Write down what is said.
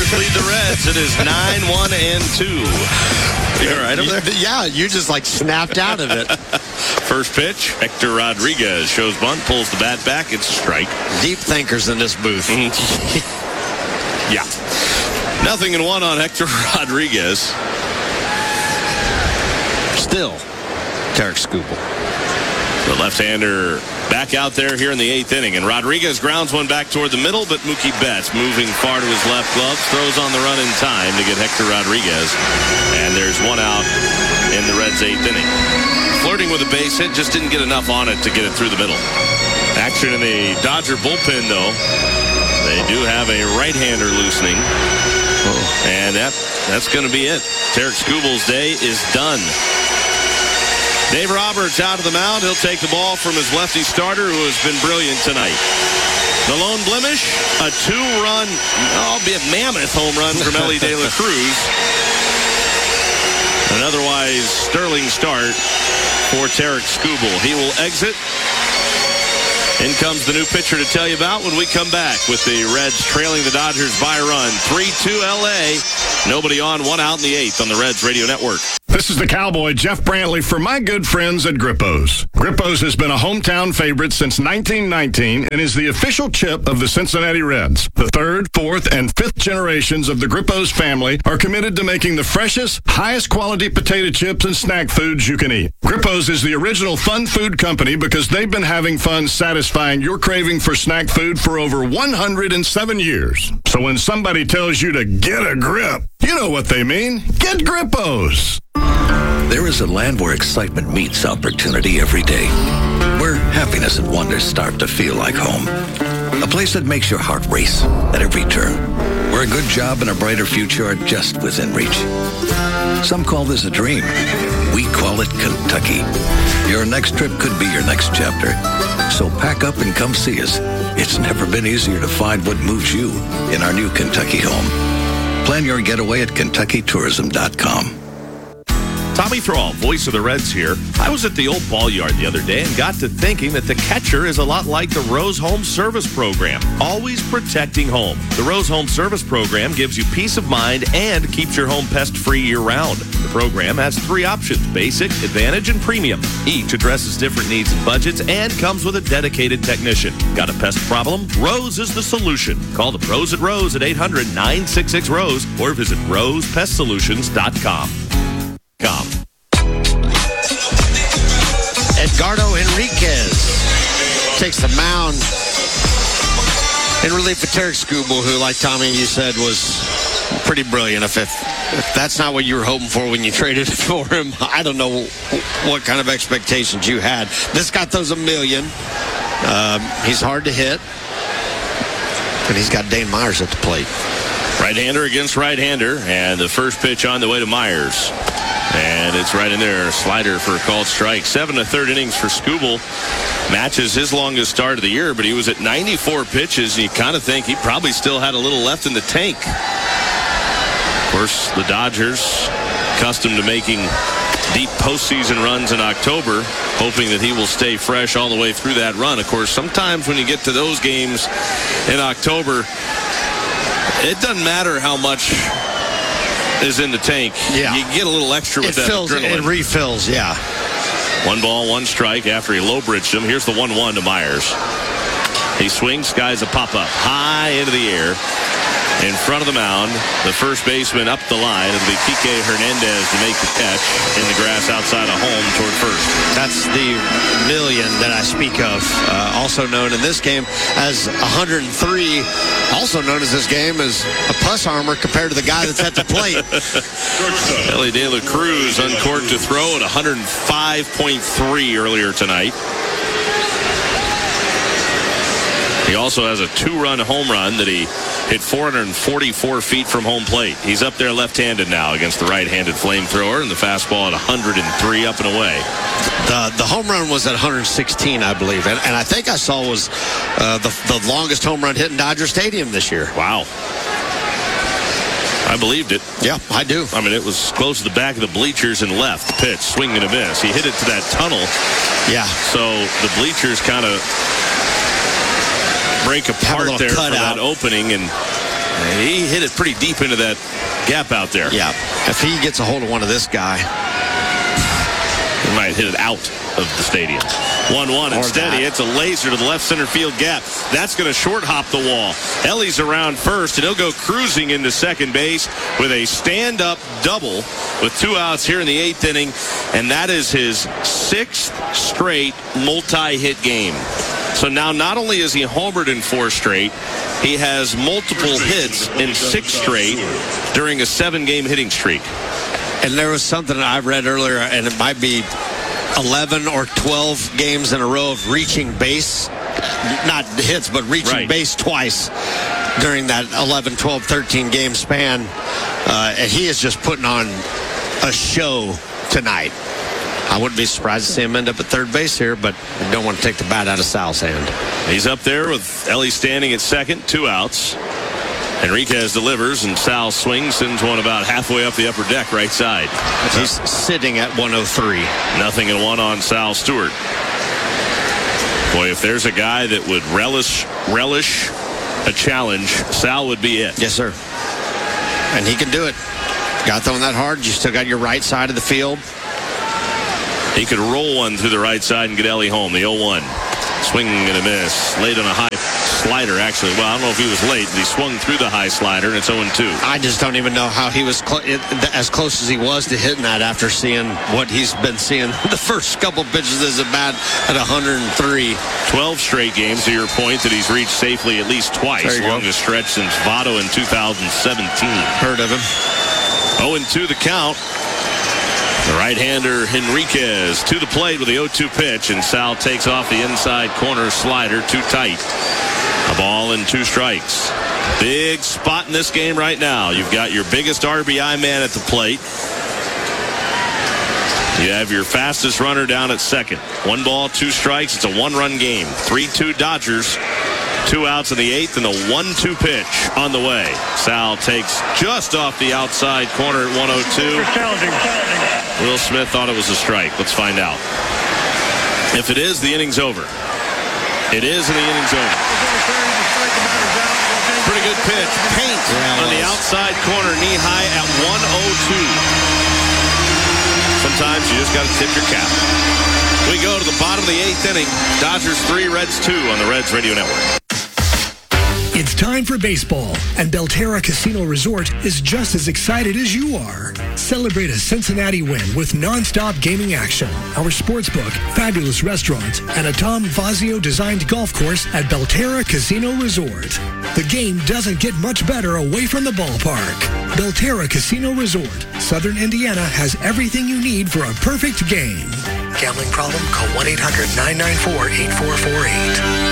Dodgers lead the Reds. It is 9-1-2. You all right over there? Yeah, you just like snapped out of it. First pitch, Hector Rodriguez shows bunt, pulls the bat back. It's a strike. Deep thinkers in this booth. Yeah. 0-1 on Hector Rodriguez. Still, Tarik Skubal. The left-hander back out there here in the 8th inning. And Rodriguez grounds one back toward the middle, but Mookie Betts moving far to his left glove, throws on the run in time to get Hector Rodriguez. And there's one out in the Reds' 8th inning. Flirting with a base hit, just didn't get enough on it to get it through the middle. Action in the Dodger bullpen, though. They do have a right-hander loosening. And that's going to be it. Tarik Skubal's day is done. Dave Roberts out of the mound. He'll take the ball from his lefty starter, who has been brilliant tonight. The lone blemish, a 2-run, albeit mammoth home run from Elly De La Cruz. An otherwise sterling start for Tarik Skubal. He will exit. In comes the new pitcher to tell you about when we come back with the Reds trailing the Dodgers by a run. 3-2 L.A. Nobody on, 1 out in the 8th on the Reds Radio Network. This is the Cowboy, Jeff Brantley, for my good friends at Grippo's. Grippo's has been a hometown favorite since 1919 and is the official chip of the Cincinnati Reds. The 3rd, 4th, and 5th generations of the Grippo's family are committed to making the freshest, highest quality potato chips and snack foods you can eat. Grippo's is the original fun food company because they've been having fun satisfying your craving for snack food for over 107 years. So when somebody tells you to get a grip, you know what they mean. Get Grippo's. There is a land where excitement meets opportunity every day, where happiness and wonder start to feel like home. A place that makes your heart race at every turn, where a good job and a brighter future are just within reach. Some call this a dream. We call it Kentucky. Your next trip could be your next chapter. So pack up and come see us. It's never been easier to find what moves you in our new Kentucky home. Plan your getaway at KentuckyTourism.com. Tommy Thrall, voice of the Reds here. I was at the old ball yard the other day and got to thinking that the catcher is a lot like the Rose Home Service Program, always protecting home. The Rose Home Service Program gives you peace of mind and keeps your home pest-free year-round. The program has 3 options, Basic, Advantage, and Premium. Each addresses different needs and budgets and comes with a dedicated technician. Got a pest problem? Rose is the solution. Call the pros at Rose at 800-966-ROSE or visit rosepestsolutions.com. Edgardo Enriquez takes the mound in relief of Tarik Skubal, who, like Tommy, you said, was pretty brilliant. If that's not what you were hoping for when you traded for him, I don't know what kind of expectations you had. This got those a million. He's hard to hit, and he's got Dane Myers at the plate. Right-hander against right-hander, and the first pitch on the way to Myers. And it's right in there, a slider for a called strike. 7 1/3 innings for Skubal. Matches his longest start of the year, but he was at 94 pitches, and you kind of think he probably still had a little left in the tank. Of course, the Dodgers, accustomed to making deep postseason runs in October, hoping that he will stay fresh all the way through that run. Of course, sometimes when you get to those games in October, it doesn't matter how much is in the tank. Yeah. You get a little extra with that adrenaline. It refills, yeah. 1 ball, 1 strike after he low-bridged him. Here's the 1-1 to Myers. He swings, skies a pop-up high into the air. In front of the mound, the first baseman up the line. It'll be Kike Hernandez to make the catch in the grass outside of home toward first. That's the million that I speak of, also known in this game as 103, also known as this game as a puss armor compared to the guy that's at the plate. Elly De La Cruz uncorked to throw at 105.3 earlier tonight. He also has a 2-run home run that he hit 444 feet from home plate. He's up there left-handed now against the right-handed flamethrower, and the fastball at 103 up and away. The home run was at 116, I believe, and I think I saw was the longest home run hit in Dodger Stadium this year. Wow. I believed it. Yeah, I do. I mean, it was close to the back of the bleachers and left. Pitch, swing and a miss. He hit it to that tunnel. Yeah. So the bleachers kind of break apart there for that opening, and He hit it pretty deep into that gap out there. Yeah. If he gets a hold of one of this guy, he might hit it out of the stadium. 1-1. Instead, he hits a laser to the left center field gap. That's going to short hop the wall. Ellie's around first, and he'll go cruising into second base with a stand-up double with 2 outs here in the 8th inning, and that is his 6th straight multi-hit game. So now not only is he homered in 4 straight, he has multiple hits in 6 straight during a 7-game hitting streak. And there was something I read earlier, and it might be 11 or 12 games in a row of reaching base. Not hits, but reaching base twice during that 11, 12, 13 game span. And he is just putting on a show tonight. I wouldn't be surprised to see him end up at third base here, but I don't want to take the bat out of Sal's hand. He's up there with Ellie standing at second, 2 outs. Enriquez delivers, and Sal swings, sends one about halfway up the upper deck right side. He's sitting at 103. 0-1 on Sal Stewart. Boy, if there's a guy that would relish a challenge, Sal would be it. Yes, sir. And he can do it. Got throwing that hard. You still got your right side of the field. He could roll one through the right side and get Ellie home. The 0-1. Swing and a miss. Late on a high slider, actually. Well, I don't know if he was late, but he swung through the high slider, and it's 0-2. I just don't even know how he was as close as he was to hitting that after seeing what he's been seeing the first couple pitches as a bat at 103. 12 straight games, to your point, that he's reached safely at least twice. Longest stretch since Votto in 2017. Heard of him. 0-2 the count. The right-hander Enriquez to the plate with the 0-2 pitch, and Sal takes off the inside corner slider too tight. A ball and 2 strikes. Big spot in this game right now. You've got your biggest RBI man at the plate. You have your fastest runner down at second. 1 ball, 2 strikes. It's a 1-run game. 3-2 Dodgers. 2 outs in the 8th, and the 1-2 pitch on the way. Sal takes just off the outside corner at 102. Will Smith thought it was a strike. Let's find out. If it is, the inning's over. It is, and the inning's over. Pretty good pitch. Paint on the outside corner, knee high at 102. Sometimes you just got to tip your cap. We go to the bottom of the 8th inning. Dodgers 3, Reds 2 on the Reds Radio Network. It's time for baseball, and Belterra Casino Resort is just as excited as you are. Celebrate a Cincinnati win with non-stop gaming action, our sportsbook, fabulous restaurants, and a Tom Fazio-designed golf course at Belterra Casino Resort. The game doesn't get much better away from the ballpark. Belterra Casino Resort, Southern Indiana has everything you need for a perfect game. Gambling problem? Call 1-800-994-8448.